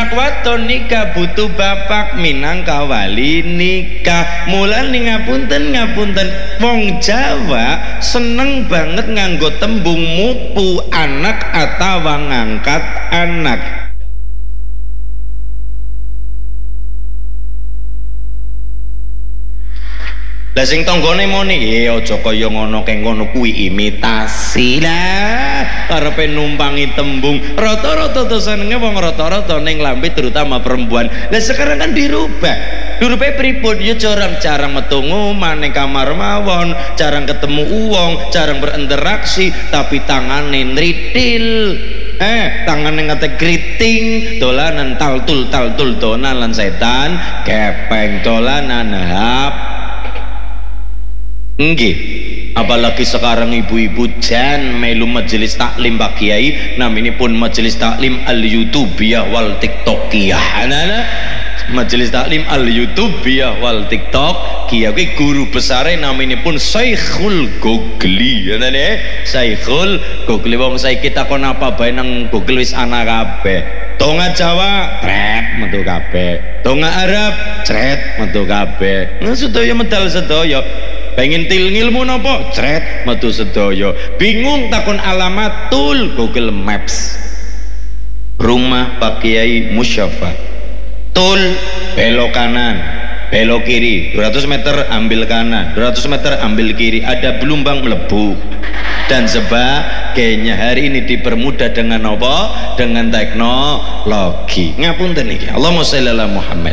anak wadon nikah butuh bapak minangka wali nikah. Mulane ngapunten wong Jawa seneng banget nganggo tembung mupu anak atawa ngangkat anak. Lah sing tanggane muni, aja kaya ngono keng ngono kuwi imitasi. Lah karepe numpangi tembung. Rata-rata to senenge wong rata-rata ning lambe terutama perempuan. Lah sekarang kan dirubah. Dirupae pripun? Ya jarang metu ngoman ning kamar mawon, jarang ketemu uwong, jarang berinteraksi, tapi tangane nritil. Tangan ngate griting, dolanan taltul dolanan setan, kepeng dolanan hap. Nggih, apalagi sekarang ibu-ibu jan melu majelis taklim Pak Kiai, naminipun majelis taklim al-YouTubiyah wal TikTokiyah. Majelis taklim al-YouTubiyah wal TikTok kiai guru besare naminipun Syekhul Gogli. Syekhul Gogli wong saiki takon apa bae nang Google wis ana kabeh. Tonga Jawa, tret metu kabeh. Tonga Arab, tret metu kabeh. Sedaya medal sedaya. Pengen ngilmu nopo? Cret metu sedaya. Bingung takon alamatul Google Maps. Rumah Pak Kiai Musyafa. Tul belok kanan, belok kiri. 200 meter ambil kanan, 200 meter ambil kiri. Ada belumbang melebu. Dan sebagainya. Hari ini dipermudah dengan apa? Dengan teknologi. Ngapunten niki. Allahumma sholli ala Muhammad.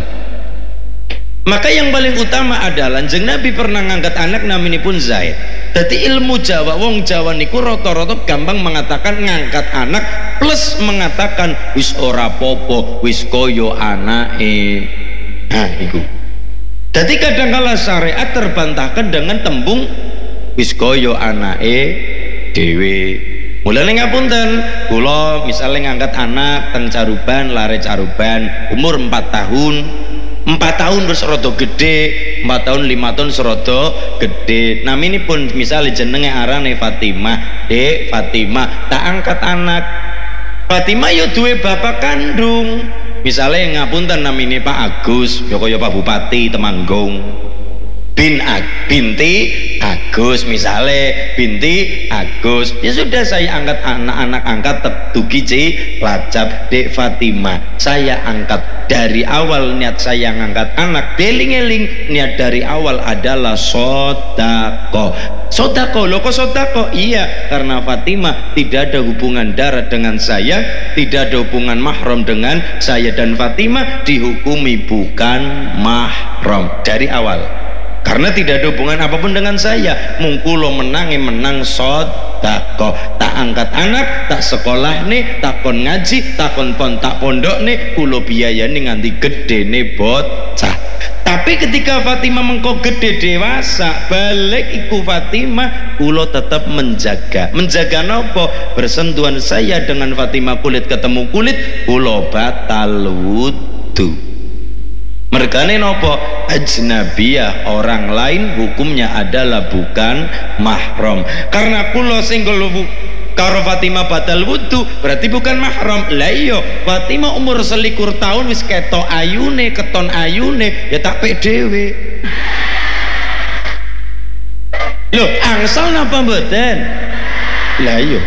Maka yang paling utama adalah jeneng Nabi pernah ngangkat anak naminipun Zaid. Dadi ilmu Jawa, wong Jawa niku rata-rata gampang mengatakan ngangkat anak plus mengatakan wis ora popo, wis koyo anake. Iku. Dadi kadangkala syariat terbantahkan dengan tembung wis koyo anake dhewe. Mulane ngapunten, kula misalnya ngangkat anak teng Caruban, lare Caruban, umur 4 tahun. 4 tahun terus rada gede, 4 tahun 5 tahun serada gede. Naminipun misalnya jenenge arane Fatimah. Dek Fatimah, tak angkat anak. Fatimah yo duwe bapak kandung. Misalnya ngapunten namine Pak Agus, yo kaya Pak Bupati Temanggung. Binti Agus misalnya, binti Agus. Ya sudah saya angkat anak-anak angkat dugi Cilacap. Dek Fatimah, saya angkat. Dari awal niat saya ngangkat anak, beling-eling niat dari awal adalah sodako. Loh kok sodako? Iya, karena Fatimah tidak ada hubungan darah dengan saya, tidak ada hubungan mahram dengan saya, dan Fatimah dihukumi bukan mahram dari awal. Karena tidak ada hubungan apapun dengan saya. Mungkulo menang sodako. Tak angkat anak, tak sekolah nih, tak kon ngaji, tak kon tak pondok nih, kulo biaya nih nganti gede nih bocah. Tapi ketika Fatimah mengko gede dewasa, balik iku Fatimah, kulo tetap menjaga nopo? Bersentuhan saya dengan Fatimah kulit ketemu kulit, kulo batal wudu. Mergane nopo? Ajnabiyah, orang lain hukumnya adalah bukan mahram. Karena kula sing karo Fatimah batal wudu berarti bukan mahram. Lah iya, Fatimah umur 21 tahun wis ketok ayune, keton ayune, ya tak pek dhewe. Loh, angsal napa mboten? Lah iya.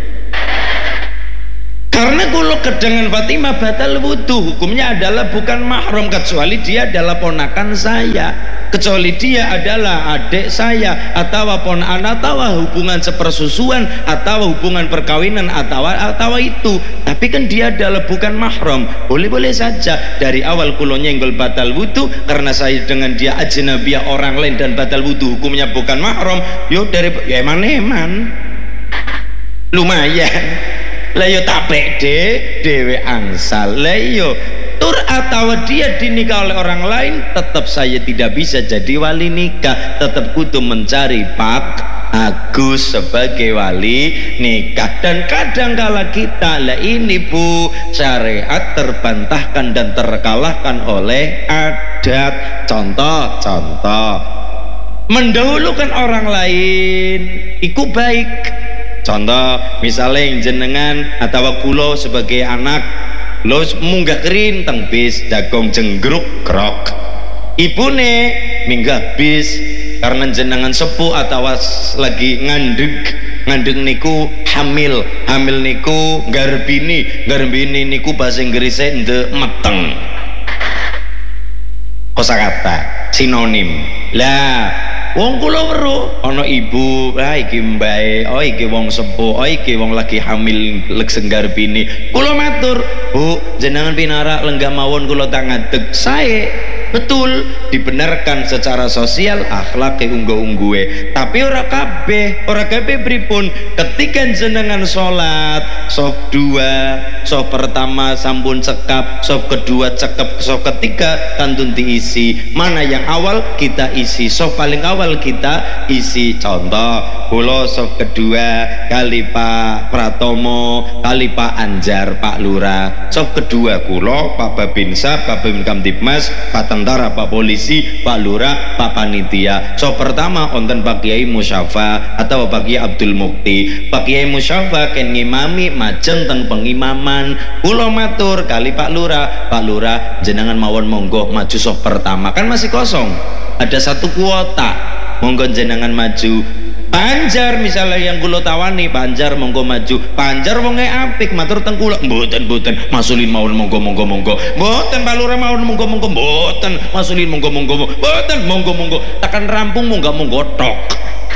Karena kalau kedengan Fatimah batal wudu, hukumnya adalah bukan mahram kecuali dia adalah ponakan saya, kecuali dia adalah adik saya, atau ponakan, atau hubungan sepersusuan, atau hubungan perkawinan, atau itu. Tapi kan dia adalah bukan mahram. Boleh-boleh saja dari awal kulo nyenggol batal wudu karena saya dengan dia ajnabiyah orang lain dan batal wudu hukumnya bukan mahram. Yo dari eman-eman lumayan. Layo tapek dewe angsal. Layo tur atau dia dinikah oleh orang lain, tetap saya tidak bisa jadi wali nikah, tetap kudu mencari Pak Agus sebagai wali nikah. Dan kadang kala kita lah ini bu, syariat terbantahkan dan terkalahkan oleh adat. Contoh mendahulukan orang lain iku baik. Contoh misalnya jenengan atau kulo sebagai anak lo munggah kerinteng bis jagong jenggruk krok, ibune minggah bis karena jenengan sepuh atau lagi ngandeg niku hamil niku garbini niku bahasa Inggrisnya nde meteng, kosakata sinonim lah. Wong kula weruh ana ibu, iki mbae, iki wong sepuh, iki wong lagi hamil legseng garbini. Kula matur, Bu, jenengan pinarak lenggah mawon kula tak ngadeg. Sae, betul, dibenarkan secara sosial, akhlak ungguh-ungguhe. Tapi ora kabeh pripun? Ketika jenengan salat, saf 2, saf pertama sampun cekap, saf kedua cekap, saf ketiga kantun diisi. Mana yang awal kita isi, saf paling awal kita isi. Contoh, kula saf kedua kali Pak Pratomo, kali Pak Anjar, Pak Lurah. Saf kedua kula Pak Babinsa, Pak Babin Kamtibmas, Pak Tentara, Pak Polisi, Pak Lurah, Pak Panitia. Saf pertama wonten Pak Kiai Musyafa atau Pak Kiai Abdul Mukti. Pak Kiai Musyafa ken ngimami majeng teng pengimaman. Kula matur kali Pak Lurah jenengan mawon monggo maju saf pertama, kan masih kosong, ada satu kuota, monggo jenengan maju. Panjar misalnya yang kula tawani, Panjar monggo maju. Panjar wonge apik matur teng kula, mboten masulin mawon monggo mboten Pak Lurah mawon monggo mboten masulin monggo mboten monggo tekan rampung monggo tok.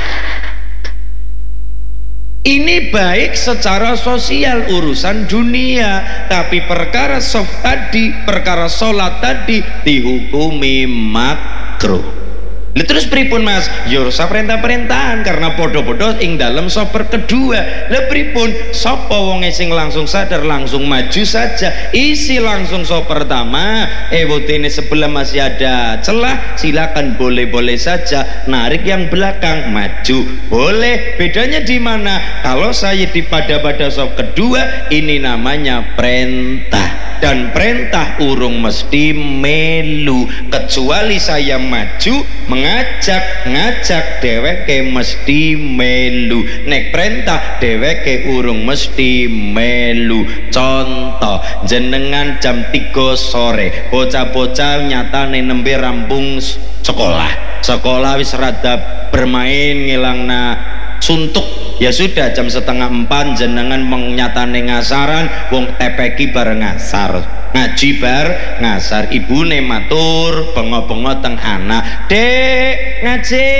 Ini baik secara sosial urusan dunia, tapi perkara soft tadi, perkara sholat tadi dihukumi makruh. Terus pripun Mas? Yo sa perintah-perintahan karena podo-podo ing dalam soper kedua. Lah pripun? Sapa wonge sing langsung sadar langsung maju saja. Isi langsung soper pertama. Wotene sebelah masih ada celah, silakan boleh-boleh saja narik yang belakang maju. Boleh. Bedanya di mana? Kalau saya di pada sop kedua ini namanya perintah. Dan perintah urung mesti melu, kecuali saya maju ngajak dheweke mesti melu. Nek perintah dheweke urung mesti melu. Contoh, jenengan jam 3 sore bocah-bocah nyatane nembe rampung sekolah wis rada bermain ngilangna suntuk. Ya sudah jam 3:30 jenengan menyatane ngasaran, wong tepeki bareng ngasar, ngaji bar ngasar. Ibune matur bengo-bengo teng anak, Dek ngaji,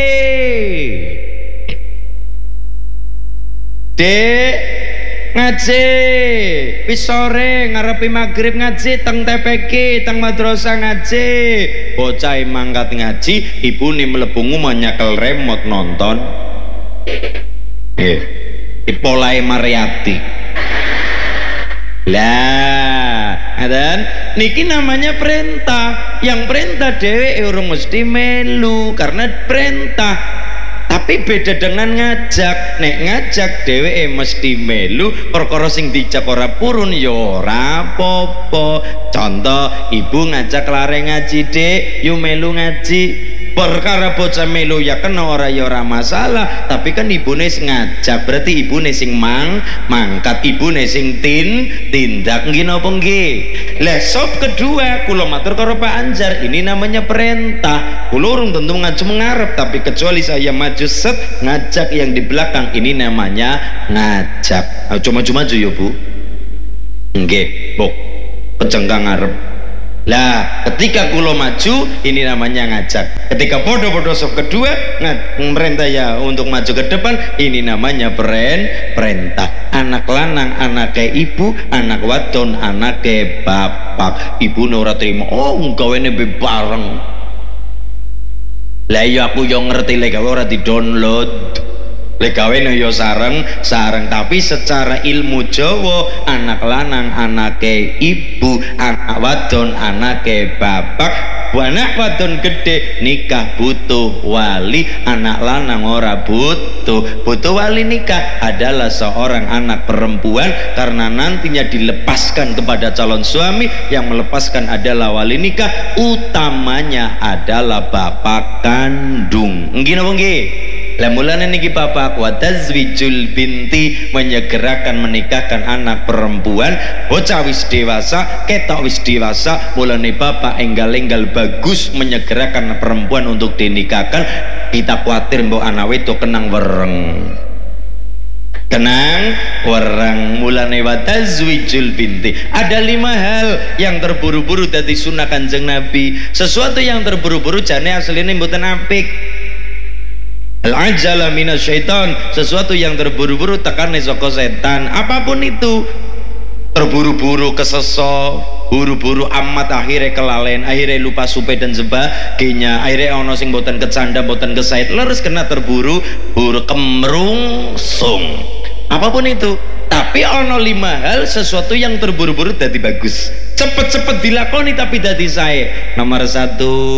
Dek ngaji, wis sore ngarepi maghrib ngaji teng tepeki teng madrasah ngaji. Bocah mangkat ngaji, ibune mlebu nyakel remote nonton. Ipolai Mariati lah, dan niki namanya perintah. Yang perintah dewe urung mesti melu karena perintah. Tapi beda dengan ngajak. Nek ngajak dewe mesti melu, perkara sing dijak ora purun ya ora apa-apa. Contoh, ibu ngajak lare ngaji, Dek, yu melu ngaji. Perkara bocah melu ya kena ora ya ora masalah, tapi kan ibune sing ngajak, berarti ibune sing mangkat, ibune sing tindak nggih napa nggih. Lah sop kedua kula matur karo Pak Anjar, ini namanya perintah. Kula urung tentu ngaju mengarep, tapi kecuali saya maju set ngajak yang di belakang, ini namanya ngajak. Cuma-cuma maju ya Bu. Nggih, Bu. Kecengkang ngarep. Lah ketika kulo maju ini namanya ngajak. Ketika podo-podo sop kedua merintah ya untuk maju ke depan, ini namanya perintah. Anak lanang anake ibu, anak wadon anake bapak. Ibu ora terima, oh gawene bareng. Lah iya aku yo ngerti lek ora di-download. Lek gawe yo sareng, tapi secara ilmu Jawa anak lanang anake ibu, anak wadon anake bapak. Anak wadon gede nikah butuh wali, anak lanang ora butuh wali. Nikah adalah seorang anak perempuan karena nantinya dilepaskan kepada calon suami. Yang melepaskan adalah wali nikah, utamanya adalah bapak kandung. Nggih napa nggih? Lah mulane niki bapak wa tazwijul binti, menyegerakan menikahkan anak perempuan bocah wis dewasa, ketok wis dewasa, mulane bapak enggal-enggal bagus menyegerakan perempuan untuk dinikahkan. Kita khawatir mbok anak wedok kenang wereng. Tenang, warang mulane wa tazwijul binti. Ada 5 hal yang terburu-buru dadi sunah Kanjeng Nabi. Sesuatu yang terburu-buru jane asline mboten apik. Al-ajala minasyaiton, sesuatu yang terburu-buru tekane saka setan. Apapun itu, terburu-buru keseso, buru-buru amat, akhirnya kelalen, akhirnya lupa supe dan sebagainya, akhirnya ono sing boten kecanda, boten kesait, leres kena terburu-buru kemrungsung. Apapun itu, tapi ono 5 hal sesuatu yang terburu-buru dadi bagus, cepet-cepet dilakoni tapi dadi sae. Nomor 1,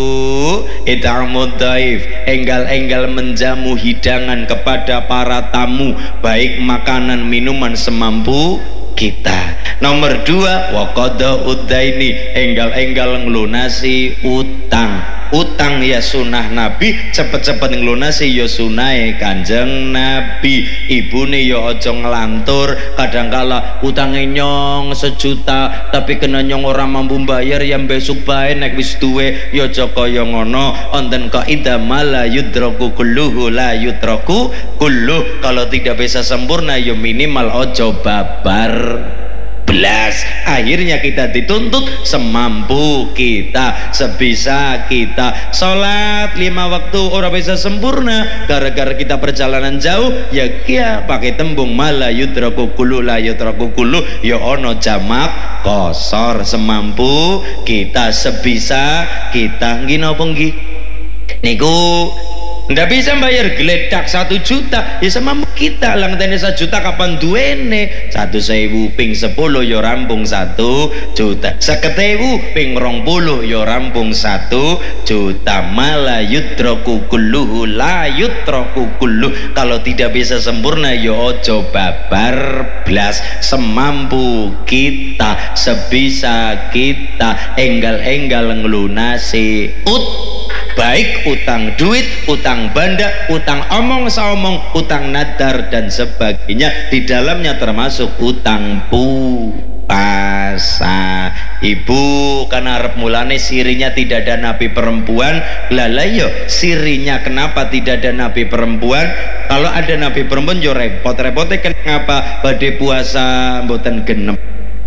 it'amud dhaif, enggal-enggal menjamu hidangan kepada para tamu, baik makanan minuman semampu kita. Nomor 2, waqada uddaini, enggal-enggal nglunasi utang. Utang ya sunah Nabi, cepet-cepet nglunasi ya sunahe Kanjeng Nabi. Ibune ya aja nglantur, kadangkala utange nyong 1 juta tapi kena nyong ora mampu bayar, yang besok bae nek wis duwe ya aja kaya ngono. Onten kaidah mala yudraku kulluhu la yudraku kulluh, kalau tidak bisa sempurna ya minimal aja babar belas. Akhirnya kita dituntut semampu kita, sebisa kita. Sholat 5 waktu orang bisa sempurna gara-gara kita perjalanan jauh, ya kia pakai tembung mala yudraku kullu la yudraku kullu, ya ono jamak kosor. Semampu kita, sebisa kita. Nggih napa nggih niku. Ndak bisa bayar geledak 1 juta, ya sama kita lang tene 1 juta kapan duwene. 1.000 ping 10 ya rampung 1 juta, 50.000 ping 20 ya rampung 1 juta. Mala yudraku kulluhu la yudraku kulluh, kalau tidak bisa sempurna ya ojo babar blas. Semampu kita, sebisa kita, enggal-enggal nglunasi baik utang duit, utang banda, utang omong saomong, utang nadar dan sebagainya. Di dalamnya termasuk utang puasa. Ibu karena arep mulane sirinya tidak ada nabi perempuan. Lalayo sirinya kenapa tidak ada nabi perempuan? Kalau ada nabi perempuan yo repot-repotnya. Kenapa badhe puasa mboten genep?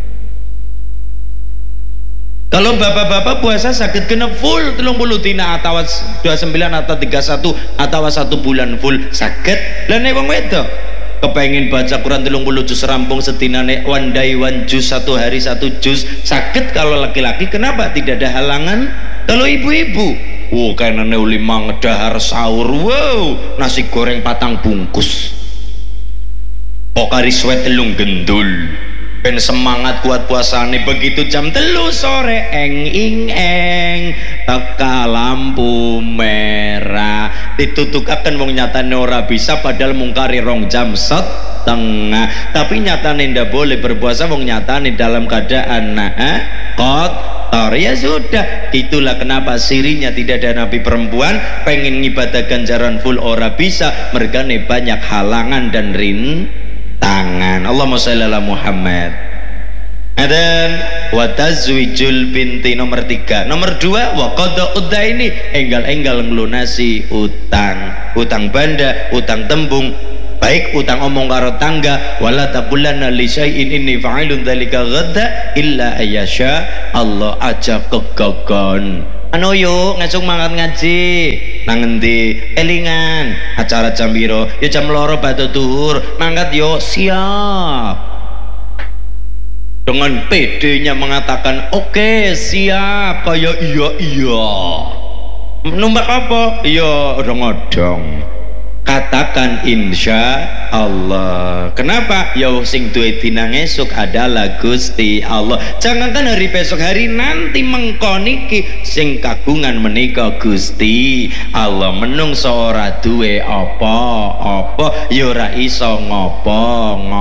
Kalau bapak-bapak puasa sakit genep full 30 dina atau 29 atau 31 atau 1 bulan full sakit. Lah nek wong wedok kepengin baca Quran 30 juz rampung sedinane, one day one juz, 1 hari 1 juz sakit. Kalau laki-laki kenapa tidak ada halangan? Kalau ibu-ibu kayaknya uli mangedahar sahur, nasi goreng 4 bungkus, pokari sweat telung gendul, ben semangat kuat puasane. Begitu jam 3 sore eng teka lampu merah ditutukaken wong nyatane ora bisa, padahal mungkari 2 jam setengah. Tapi nyatane ndak boleh berpuasa wong nyatane dalam keadaan kotor. Ya sudah, itulah kenapa sirinya tidak ada nabi perempuan. Pengen ngibadah ganjaran full ora bisa, mergane banyak halangan dan tangan. Allahumma sholli ala Muhammad. Dan wa tazwijul binti nomor 3. Nomor 2, wa qada uddaini, enggal-enggal nglunasi utang. Utang banda, utang tembung, baik utang omong karo tangga. Wala taqulanna li syai'in inni fa'ilun dzalika ghadda illa ayyasha Allah. Aja kegagon. Anu yuk ngasuk mangat ngaji nang endi elingan acara jam piro? Ya jam 2 batu tuhur mangkat yo siap. Dengan PD-nya mengatakan oke, siap, kayak iya. Numpak apa? Iya odong-odong. Katakan insya Allah. Kenapa? Ya sing duwe dina esuk adalah Gusti Allah. Jangankan hari besok, hari nanti mengkoniki sing kagungan menika Gusti Allah. Menungso ora duwe apa-apa ya ora iso ngopo-ngopo.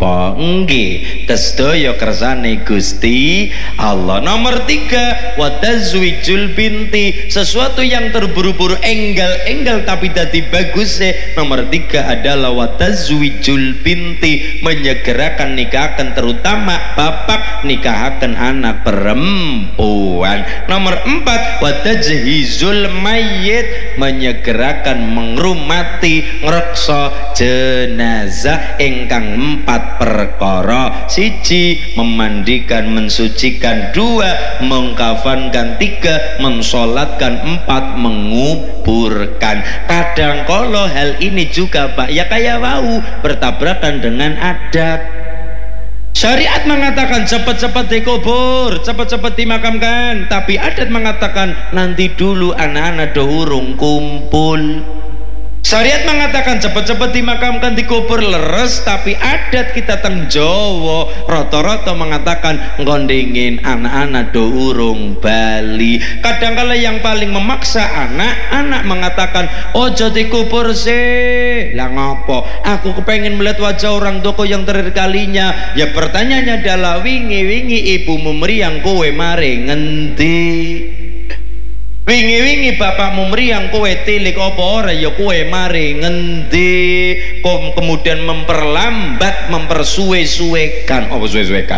apa? Nggih, kesedaya kersane Gusti Allah. Nomor 3, wa tazwijul binti, sesuatu yang terburu-buru enggal tapi dadi bagus. Nomor 3 adalah wa tazwijul binti, menyegerakan nikahaken, terutama bapak nikahaken anak perempuan. Nomor 4, wa tajhizul mayyit, menyegerakan mengrumati ngreksa jenazah ingkang 4 perkara. 1, memandikan mensucikan. 2, mengkafankan. 3, mensolatkan. 4, menguburkan. Kadang kalau hal ini juga Pak ya kayak wau bertabrakan dengan adat. Syariat mengatakan cepat-cepat dikubur, cepat-cepat dimakamkan, tapi adat mengatakan nanti dulu anak-anak urung kumpul. Syariat mengatakan cepat-cepat dimakamkan, dikubur, leres, tapi adat kita teng Jawa rata-rata mengatakan ngondingin anak-anak urung bali. Kadang-kala yang paling memaksa anak-anak mengatakan ojo dikubur sih. Lah ngopo? Aku kepengen melihat wajah orang toko yang terakhir kalinya. Ya pertanyaannya adalah wingi-wingi ibumu meriang kowe mare ngendi? Wingi-wingi bapakmu meriang kowe tilik apa ora ya kowe mari ngendi? Kemudian memperlambat, mempersuwe-suwekan. Apa suwe-suwekan?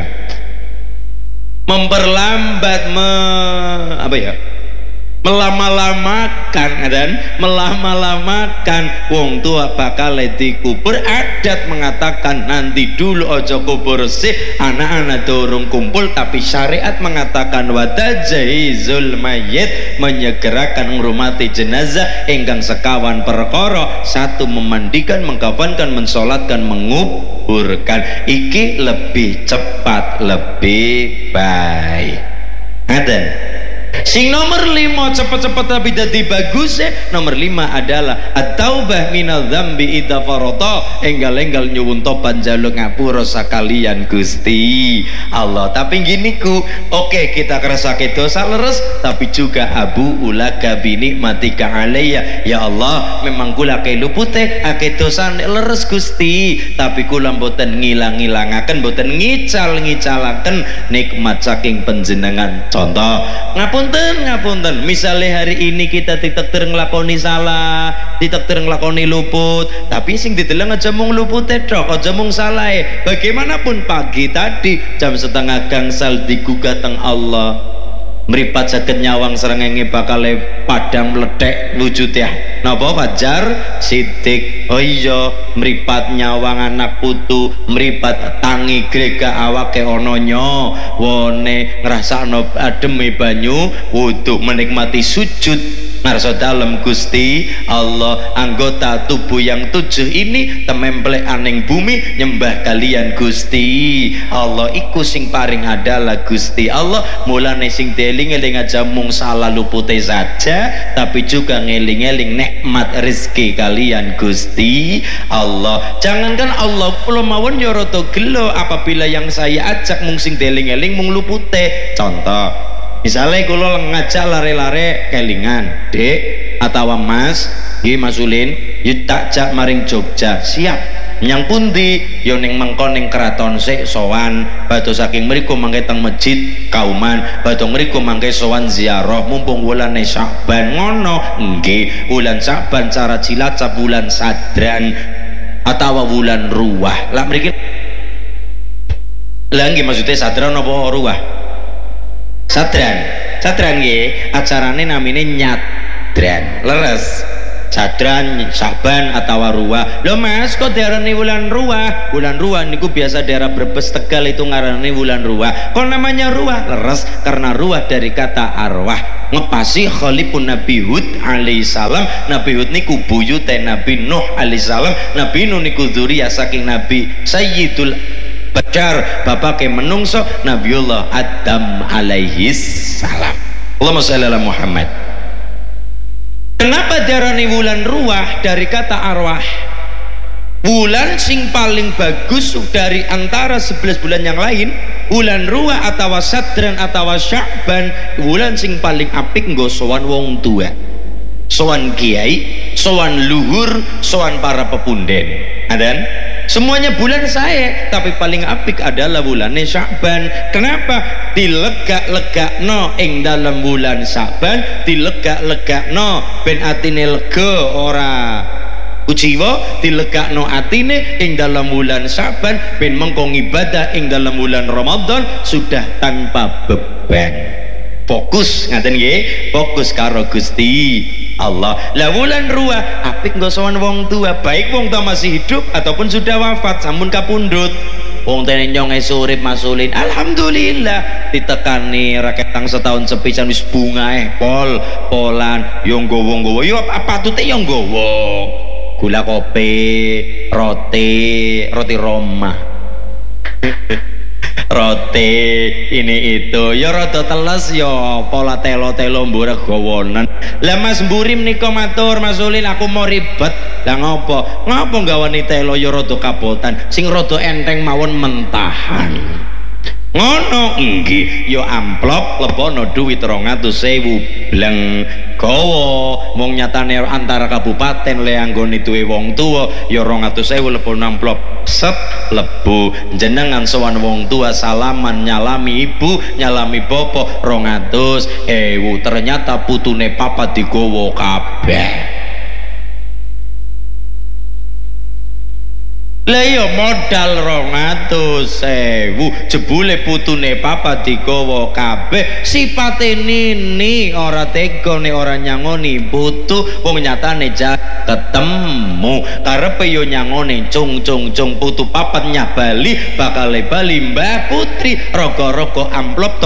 Memperlambat, apa ya? Melama-lamakan dan melama-lamakan wong tua bakal dikubur. Adat mengatakan nanti dulu ojo kubur sih, anak-anak dorong kumpul, tapi syariat mengatakan watajahizul mayyit, menyegerakan menghormati jenazah ingkang sekawan perkara. 1, memandikan, mengkafankan, mensolatkan, menguburkan. Iki lebih cepat, lebih baik. Adan. Sing nomor 5 cepet-cepet tapi dadi bagus. Nomor 5 adalah at-taubah minadz dzambi idza farata, enggal-enggal nyuwun tobat njaluk ngapura sakalian Gusti Allah. Tapi gini ku, oke kita kersake dosa leres, tapi juga abu ulaka bini matika alayya. Ya Allah, memang kula kelupute ake dosa leres Gusti, tapi kula mboten ngilang-ilangaken, mboten ngical-ngicalaken nikmat saking panjenengan. Contoh, ngapunten, misalnya hari ini kita ditakdir ngelakoni salah, ditakdir ngelakoni luput, tapi sing dideleng aja mung luput tok, aja mung salah. Bagaimanapun pagi tadi jam 1:30 gangsal digugah teng Allah, meripat saged nyawang srengenge bakal padang meletek wujudnya. Napa Fajar Sidik? Oh iya, meripat nyawang anak putu, meripat tangi grega awake ana wone ngrasakno ademe banyu wudu, menikmati sujud ngarsa dalem Gusti Allah. Anggota tubuh yang 7 ini tememplek aning bumi nyembah kalian Gusti Allah. Iku sing paring adalah Gusti Allah. Mulane sing dieling-eling aja mung salah lupute saja, tapi juga ngeling-eling nikmat rezeki kalian Gusti Allah. Jangankan Allah, kula mawon ya rada gelo apabila yang saya ajak mung sing dieling-eling mung lupute. Contoh, misalnya kalau ngajak lare-lare kelingan dek atau mas, Mas Ulin yuk takjak maring Jogja, siap nyang pundi yo ning mengko ning keraton sik sowan, badhe saking mriku mangke teng masjid Kauman, badhe mriku mangke sowan ziarah mumpung wulan Sya'ban. Ngono nggih, wulan Sya'ban cara Cilacap wulan Sadran atau wulan Ruwah. Lah mriki lah nggih maksudnya Sadran apa Ruwah? Sadran nggih, acarane namine nyadran. Leres. Sadran, Saban atau Ruwah. Lho Mas, kok diarani wulan Ruwah? Wulan Ruwah niku biasa daerah Brebes Tegal itu ngarani wulan Ruwah. Kok namanya Ruwah? Leres karena Ruwah dari kata arwah. Ngepasi khalipun Nabi Hud alaihissalam. Nabi Hud niku buyute Nabi Nuh alaihissalam. Nabi Nuh niku dzurriyyah saking Nabi Sayyidul Badar, bapak ke menungso Nabiullah Adam alaihis salam. Allahumma sholli ala Muhammad. Kenapa diarani wulan Ruwah? Dari kata arwah. Bulan sing paling bagus dari antara 11 bulan yang lain, bulan Ruwah atau Sadran atau Sya'ban, bulan sing paling apik nggo sowan wong tua, sowan kiai, sowan luhur, sowan para pepunden. Adan semuanya bulan saya, tapi paling apik adalah bulan Sya'ban. Kenapa? Dilegak-legakno ing dalam bulan Sya'ban, dilegak-legakno ben atine lega ora kuciwa, dilegakno atine ing dalam bulan Sya'ban ben mengko ibadah ing dalam bulan Ramadan sudah tanpa beban. Fokus ngaten nggih, fokus karo Gusti Allah. Lah wulan ruah apik nggo sowan wong tua, baik wong tua masih hidup ataupun sudah wafat sampun kapundhut. Wong tene nyong urip masulin, alhamdulillah ditekani raketang setahun sepisan wis bungae polan yo nggowo-nggowo yo patute yo nggowo gula kopi, roti Roma. Roti ini itu ya rada teles ya pola telo-telo mburek gawonen. Lah Mas Mburi menika matur Mas Ulin aku mau ribet. Lah ngopo gawani telo ya rada kabotan sing rada enteng mawon mentahan. Ngono nggih ya amplop lebono duit 200.000 bleng gawa mung nyatane antara kabupaten le anggone duwe wong tuwa ya 200.000 lebono amplop set lebu jenengan sowan wong tua salaman nyalami ibu nyalami bapak 200.000 ternyata putune papa digowo kabeh. Lah ya modal 200.000 jebule putune papa digawa kabeh sipate nini ora tega nek ora nyangoni putu wong nyatane ketemu karepe yo nyangone cung putu papat nyabali bakal bali Mbah Putri rogo-rogo amplop